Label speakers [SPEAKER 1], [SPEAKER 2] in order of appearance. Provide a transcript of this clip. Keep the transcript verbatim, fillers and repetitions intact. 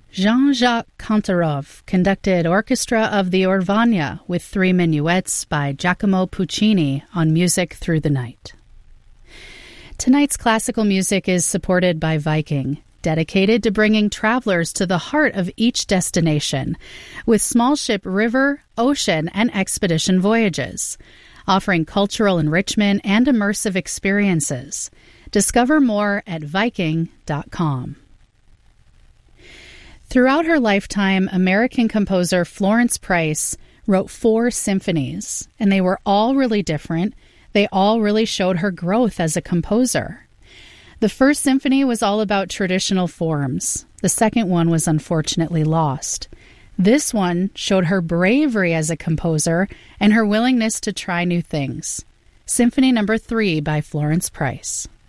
[SPEAKER 1] Jean-Jacques Kantarov conducted Orchestra of the Orvagna with three minuets by Giacomo Puccini on Music Through the Night. Tonight's classical music is supported by Viking, dedicated to bringing travelers to the heart of each destination, with small ship river, ocean, and expedition voyages, offering cultural enrichment and immersive experiences. Discover more at Viking dot com. Throughout her lifetime, American composer Florence Price wrote four symphonies, and they were all really different. They all really showed her growth as a composer. The first symphony was all about traditional forms. The second one was unfortunately lost. This one showed her bravery as a composer and her willingness to try new things. Symphony number three by Florence Price.